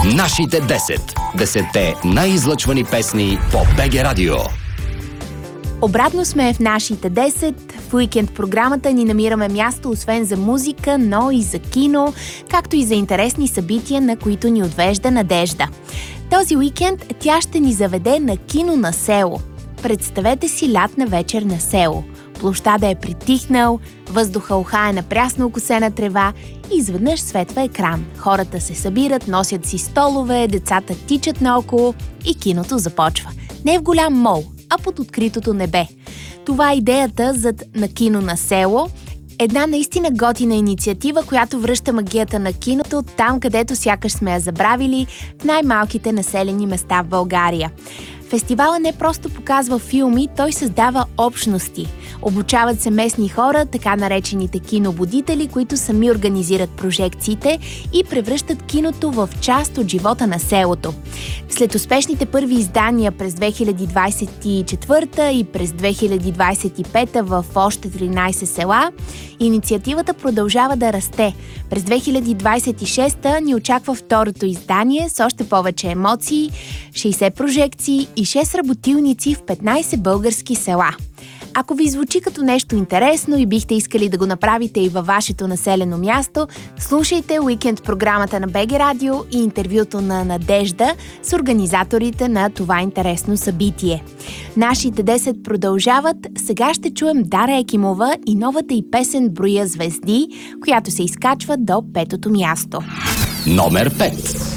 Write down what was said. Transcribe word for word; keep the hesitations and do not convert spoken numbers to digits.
Нашите десет. Десетте най-излъчвани песни по БГ Радио. Обратно сме в нашите десет. В уикенд програмата ни намираме място освен за музика, но и за кино, както и за интересни събития, на които ни отвежда Надежда. Този уикенд тя ще ни заведе на кино на село. Представете си лятна вечер на село. Площада е притихнал, въздуха ухае на прясно окосена трева и изведнъж светва екран. Хората се събират, носят си столове, децата тичат наоколо и киното започва. Не в голям мол, а под откритото небе. Това е идеята зад на кино на село. Една наистина готина инициатива, която връща магията на киното там, където сякаш сме я забравили, в най-малките населени места в България. Фестивалът не просто показва филми, той създава общности. Обучават се местни хора, така наречените кинобудители, които сами организират прожекциите и превръщат киното в част от живота на селото. След успешните първи издания през две хиляди двадесет и четвърта и през две хиляди двадесет и пета в още тринадесет села, инициативата продължава да расте. През две хиляди двадесет и шеста ни очаква второто издание с още повече емоции, шейсет прожекции и шест работилници в петнадесет български села. Ако ви звучи като нещо интересно и бихте искали да го направите и във вашето населено място, слушайте уикенд програмата на БГ Радио и интервюто на Надежда с организаторите на това интересно събитие. Нашите десет продължават. Сега ще чуем Дара Екимова и новата й песен "Броя звезди", която се изкачва до петото място. Номер пет.